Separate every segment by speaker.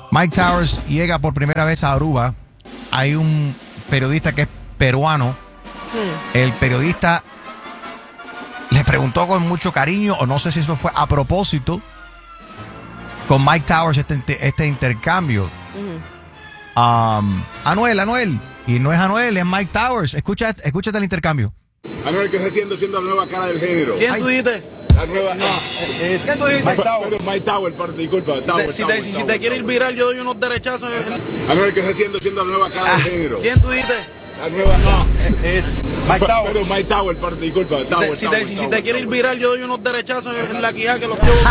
Speaker 1: Mike Towers llega por primera vez a Aruba. Hay un periodista que es peruano. El periodista le preguntó con mucho cariño, o no sé si eso fue a propósito, con Mike Towers este intercambio. Anuel. Y no es Anuel, es Mike Towers. Escúchate el intercambio.
Speaker 2: Anuel, ¿qué está siendo la nueva cara del género?
Speaker 3: ¿Quién tú dijiste?
Speaker 2: La nueva... No.
Speaker 3: ¿Qué tú dijiste?
Speaker 2: Mike Towers, disculpa.
Speaker 3: Si te quieres ir viral, yo doy unos derechazos.
Speaker 2: Anuel, ¿qué está siendo la nueva cara del género?
Speaker 3: ¿Quién tú dijiste?
Speaker 2: La nueva... No.
Speaker 3: Es Mike Towers.
Speaker 2: Mike Towers, disculpa.
Speaker 3: Si te quieres ir viral, yo doy unos derechazos en la quijada que los llevo.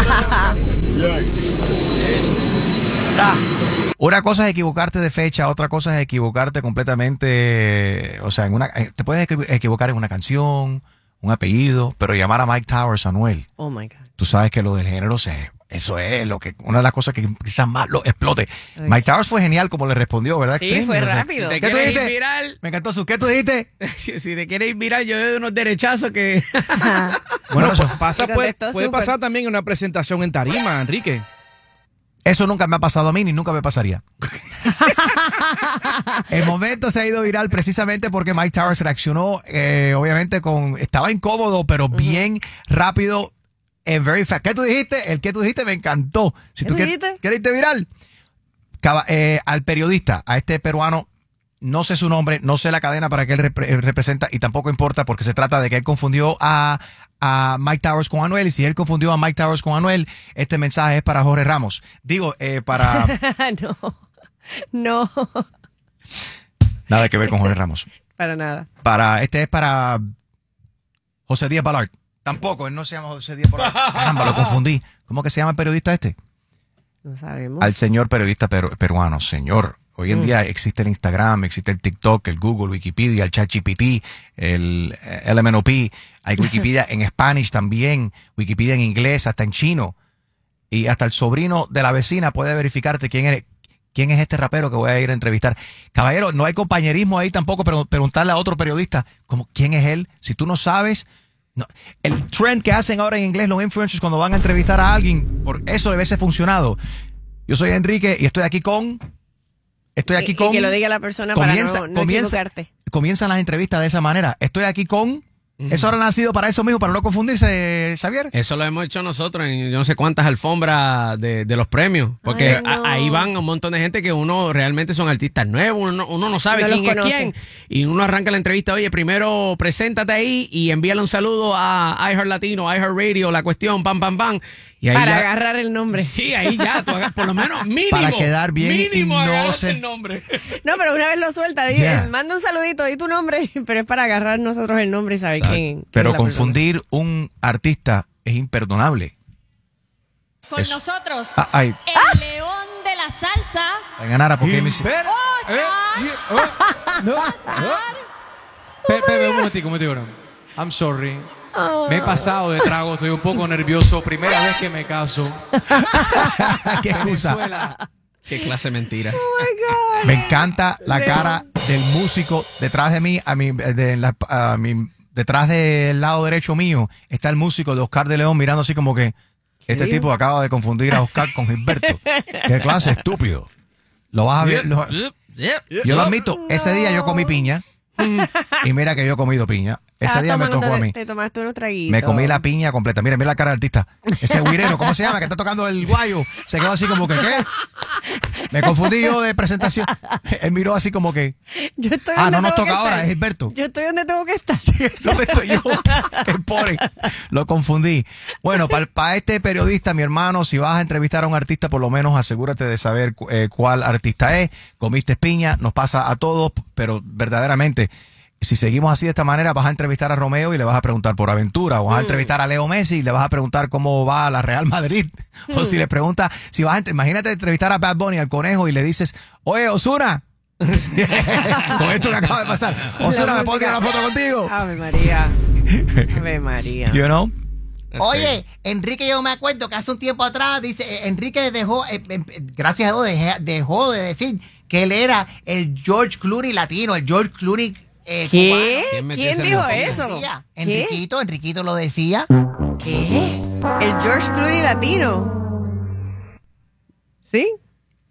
Speaker 1: Una cosa es equivocarte de fecha, otra cosa es equivocarte completamente. O sea, te puedes equivocar en una canción, un apellido, pero llamar a Mike Towers Anuel.
Speaker 4: Oh my God.
Speaker 1: Tú sabes que lo del género eso es una de las cosas que quizás más lo explote. Okay. Mike Towers fue genial como le respondió, ¿verdad?
Speaker 4: Sí,
Speaker 1: Extreme,
Speaker 4: fue
Speaker 1: o sea,
Speaker 4: rápido.
Speaker 5: Si te
Speaker 1: ¿Qué tú
Speaker 5: quieres
Speaker 1: dijiste?
Speaker 5: ir viral,
Speaker 1: Me encantó ¿qué tú dijiste?
Speaker 5: si te quieres ir viral, yo doy unos derechazos que...
Speaker 3: Bueno,
Speaker 1: eso
Speaker 3: puede pasar también en una presentación en tarima, Enrique.
Speaker 1: Eso nunca me ha pasado a mí ni nunca me pasaría. El momento se ha ido viral precisamente porque Mike Towers reaccionó, obviamente estaba incómodo, pero bien rápido. Very fast. ¿Qué tú dijiste? El que tú dijiste me encantó. Si tú quieres irte viral, al periodista, a este peruano, no sé su nombre, no sé la cadena para que él representa y tampoco importa porque se trata de que él confundió a Mike Towers con Anuel, y si él confundió a Mike Towers con Anuel, este mensaje es para Jorge Ramos. Digo, para...
Speaker 4: No.
Speaker 1: Nada que ver con Jorge Ramos.
Speaker 4: Para nada.
Speaker 1: Este es para José Díaz Balart. Tampoco, él no se llama José Díaz Balart. Caramba, lo confundí. ¿Cómo que se llama el periodista este?
Speaker 4: No sabemos.
Speaker 1: Al señor periodista peruano, señor. Hoy en día existe el Instagram, existe el TikTok, el Google, Wikipedia, el ChatGPT, el LMNOP, hay Wikipedia en Spanish también, Wikipedia en inglés, hasta en chino. Y hasta el sobrino de la vecina puede verificarte quién es este rapero que voy a ir a entrevistar. Caballero, no hay compañerismo ahí tampoco, pero preguntarle a otro periodista, ¿quién es él? Si tú no sabes... No. El trend que hacen ahora en inglés los influencers cuando van a entrevistar a alguien, por eso le hubiese funcionado. Yo soy Enrique y estoy aquí con... Y
Speaker 4: que lo diga la persona para no equivocarte.
Speaker 1: Comienzan las entrevistas de esa manera. Estoy aquí con... Eso habrá nacido para eso mismo, para no confundirse, Xavier.
Speaker 5: Eso lo hemos hecho nosotros en yo no sé cuántas alfombras de los premios. Porque ahí van un montón de gente que uno realmente son artistas nuevos, uno no sabe quién es quién. Y uno arranca la entrevista, oye, primero preséntate ahí y envíale un saludo a iHeart Latino, iHeart Radio, La Cuestión, pam. Y ahí
Speaker 4: para agarrar el nombre.
Speaker 5: Sí, ahí ya, por lo menos mínimo.
Speaker 1: Para quedar bien
Speaker 5: mínimo
Speaker 1: y no
Speaker 5: el nombre.
Speaker 4: No, pero una vez lo suelta, manda un saludito, di tu nombre, pero es para agarrar nosotros el nombre y saber quién.
Speaker 1: Pero confundir un artista es imperdonable.
Speaker 6: Con nosotros,
Speaker 1: el
Speaker 6: león de la salsa.
Speaker 1: Ganara porque me
Speaker 3: Pepe, un momentico. I'm sorry. Me he pasado de trago, estoy un poco nervioso. Primera vez que me caso.
Speaker 1: ¿Qué excusa?
Speaker 5: Venezuela. Qué clase de mentira.
Speaker 4: Oh my God.
Speaker 1: Me encanta la cara del músico detrás de mí, detrás del lado derecho mío está el músico de Oscar de León mirando así como que este tipo acaba de confundir a Oscar con Gilberto. Qué clase estúpido. Lo vas a ver. Yo lo admito, ese día yo comí piña y mira que yo he comido piña. Ese día me tocó a mí.
Speaker 4: Te tomaste unos traguitos.
Speaker 1: Me comí la piña completa. Mira la cara del artista. Ese guirero, ¿cómo se llama? Que está tocando el guayo. Se quedó así como que, ¿qué? Me confundí yo de presentación. Él miró así como que...
Speaker 4: Yo estoy
Speaker 1: no nos toca ahora, es Gilberto.
Speaker 4: Yo estoy donde tengo que estar.
Speaker 1: ¿Dónde estoy yo? Qué pobre. Lo confundí. Bueno, para este periodista, mi hermano, si vas a entrevistar a un artista, por lo menos asegúrate de saber cuál artista es. Comiste piña, nos pasa a todos, pero verdaderamente... Si seguimos así de esta manera, vas a entrevistar a Romeo y le vas a preguntar por Aventura, o vas a entrevistar a Leo Messi y le vas a preguntar cómo va la Real Madrid, o si le preguntas, imagínate entrevistar a Bad Bunny, al Conejo, y le dices, oye, Ozuna, con esto que acaba de pasar, Ozuna, ¿me puedo tirar una foto contigo?
Speaker 4: Ave María. Ave María.
Speaker 1: You know?
Speaker 7: Oye, Enrique, yo me acuerdo que hace un tiempo atrás, dice, Enrique dejó, gracias a Dios, dejó de decir que él era el George Clooney latino, el George Clooney
Speaker 4: ¿qué? ¿Quién dijo eso?
Speaker 7: Enriquito lo decía.
Speaker 4: ¿Qué? El George Clooney latino. ¿Sí?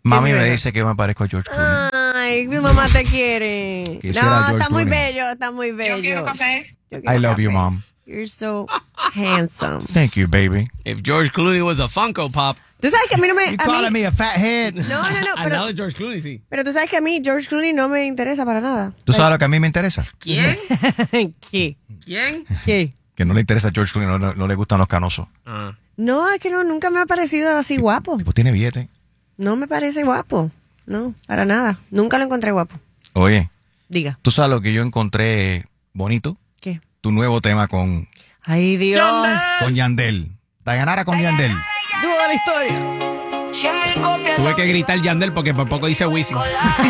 Speaker 1: Mami me dice que me parezco a George Clooney.
Speaker 4: Ay, mi mamá te quiere.
Speaker 1: Quisiera
Speaker 4: No,
Speaker 1: George
Speaker 4: está muy
Speaker 1: Clooney.
Speaker 4: bello, está muy bello. Yo quiero café.
Speaker 1: I love you, Mom.
Speaker 4: You're so handsome.
Speaker 1: Thank you, baby.
Speaker 5: If George Clooney was a Funko Pop.
Speaker 4: Tú sabes que a mí no me...
Speaker 7: You calling me a fat head?
Speaker 4: No,
Speaker 5: Al lado de George Clooney, sí.
Speaker 4: pero tú sabes que a mí George Clooney no me interesa para nada.
Speaker 1: ¿Tú sabes lo que a mí me interesa?
Speaker 5: ¿Quién?
Speaker 4: ¿Qué?
Speaker 5: ¿Quién?
Speaker 4: ¿Qué?
Speaker 1: Que no le interesa a George Clooney, no le gustan los canosos.
Speaker 5: Ah.
Speaker 4: No, es que no, nunca me ha parecido así guapo.
Speaker 1: Pues tiene billete.
Speaker 4: No me parece guapo. No, para nada. Nunca lo encontré guapo.
Speaker 1: Oye,
Speaker 4: Diga.
Speaker 1: ¿tú sabes lo que yo encontré bonito?
Speaker 4: ¿Qué?
Speaker 1: Tu nuevo tema con
Speaker 4: Ay, Dios.
Speaker 1: Yandel. Dayanara con Yandel.
Speaker 4: Duda la historia.
Speaker 5: Tuve que gritar Yandel porque por poco dice Wisin.